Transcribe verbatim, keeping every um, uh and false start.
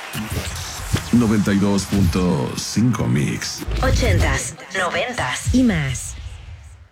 noventa y dos punto cinco Mix. Ochentas, noventas y más.